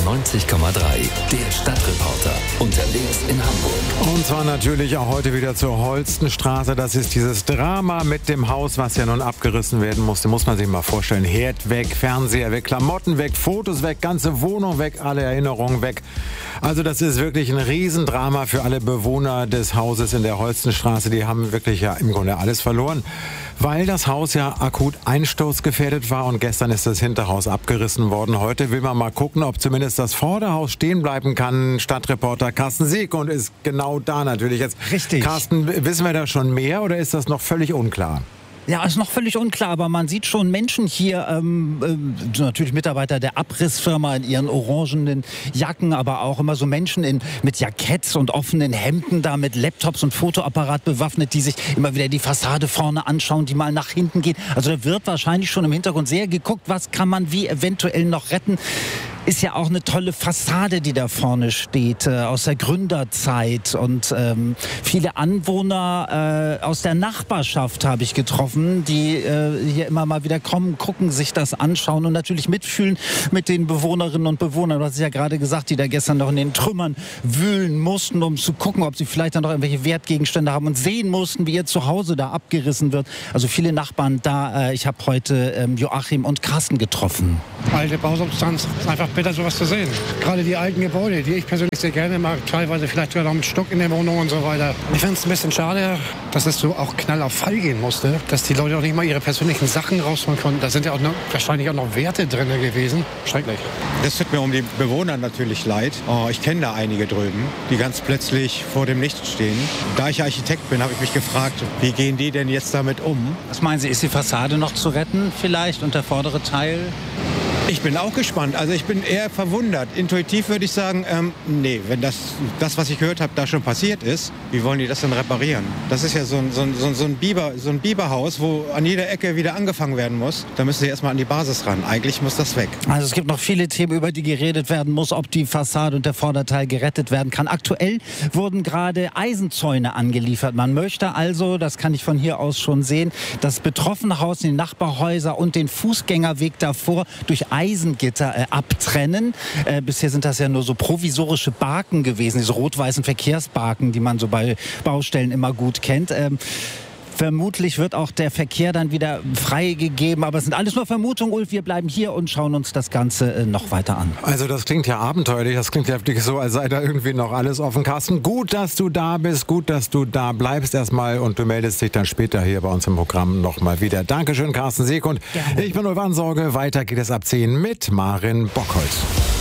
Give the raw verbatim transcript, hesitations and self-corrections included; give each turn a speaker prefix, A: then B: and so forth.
A: neunzig Komma drei, der Stadtreporter. Unterwegs in Hamburg.
B: Und zwar natürlich auch heute wieder zur Holstenstraße. Das ist dieses Drama mit dem Haus, was ja nun abgerissen werden musste. Muss man sich mal vorstellen. Herd weg, Fernseher weg, Klamotten weg, Fotos weg, ganze Wohnung weg, alle Erinnerungen weg. Also das ist wirklich ein Riesendrama für alle Bewohner des Hauses in der Holstenstraße. Die haben wirklich ja im Grunde alles verloren, weil das Haus ja akut einsturzgefährdet war und gestern ist das Hinterhaus abgerissen worden. Heute will man mal gucken, ob zumindest das Vorderhaus stehen bleiben kann. Stadtreporter Carsten Siegund ist genau da natürlich jetzt.
C: Richtig.
B: Carsten, wissen wir da schon mehr oder ist das noch völlig unklar?
C: Ja, ist noch völlig unklar, aber man sieht schon Menschen hier, ähm, äh, natürlich Mitarbeiter der Abrissfirma in ihren orangenen Jacken, aber auch immer so Menschen in, mit Jacketts und offenen Hemden da mit Laptops und Fotoapparat bewaffnet, die sich immer wieder die Fassade vorne anschauen, die mal nach hinten gehen. Also da wird wahrscheinlich schon im Hintergrund sehr geguckt, was kann man wie eventuell noch retten. Ist ja auch eine tolle Fassade, die da vorne steht, äh, aus der Gründerzeit. Und ähm, viele Anwohner äh, aus der Nachbarschaft habe ich getroffen, die äh, hier immer mal wieder kommen, gucken, sich das anschauen und natürlich mitfühlen mit den Bewohnerinnen und Bewohnern. Du hast es ja gerade gesagt, die da gestern noch in den Trümmern wühlen mussten, um zu gucken, ob sie vielleicht dann noch irgendwelche Wertgegenstände haben und sehen mussten, wie ihr Zuhause da abgerissen wird. Also viele Nachbarn da. Äh, ich habe heute ähm, Joachim und Carsten getroffen.
D: Alte Bausubstanz, ist einfach bitter, sowas zu sehen. Gerade die alten Gebäude, die ich persönlich sehr gerne mag, teilweise vielleicht sogar noch mit Stock in der Wohnung und so weiter. Ich finde es ein bisschen schade, dass es so auch knall auf Fall gehen musste, dass die Leute auch nicht mal ihre persönlichen Sachen rausholen konnten. Da sind ja auch noch, wahrscheinlich auch noch Werte drin gewesen. Schrecklich.
E: Das tut mir um die Bewohner natürlich leid. Oh, ich kenne da einige drüben, die ganz plötzlich vor dem Licht stehen. Da ich Architekt bin, habe ich mich gefragt, wie gehen die denn jetzt damit um?
C: Was meinen Sie, ist die Fassade noch zu retten vielleicht und der vordere Teil?
E: Ich bin auch gespannt. Also ich bin eher verwundert. Intuitiv würde ich sagen, ähm, nee, wenn das, das, was ich gehört habe, da schon passiert ist, wie wollen die das denn reparieren? Das ist ja so ein, so ein, so ein, Biber, so ein Biberhaus, wo an jeder Ecke wieder angefangen werden muss. Da müssen sie erstmal an die Basis ran. Eigentlich muss das weg.
C: Also es gibt noch viele Themen, über die geredet werden muss, ob die Fassade und der Vorderteil gerettet werden kann. Aktuell wurden gerade Eisenzäune angeliefert. Man möchte also, das kann ich von hier aus schon sehen, das betroffene Haus, die Nachbarhäuser und den Fußgängerweg davor durch Eisengitter äh, abtrennen. Äh, bisher sind das ja nur so provisorische Barken gewesen, diese rot-weißen Verkehrsbarken, die man so bei Baustellen immer gut kennt. Ähm, Vermutlich wird auch der Verkehr dann wieder freigegeben. Aber es sind alles nur Vermutungen, Ulf. Wir bleiben hier und schauen uns das Ganze äh, noch weiter an.
B: Also das klingt ja abenteuerlich. Das klingt ja wirklich so, als sei da irgendwie noch alles offen. Carsten, gut, dass du da bist. Gut, dass du da bleibst erstmal. Und du meldest dich dann später hier bei uns im Programm nochmal wieder. Dankeschön, Carsten Siegund. Ich bin Ulf Ansorge. Weiter geht es ab zehn mit Marin Bockholz.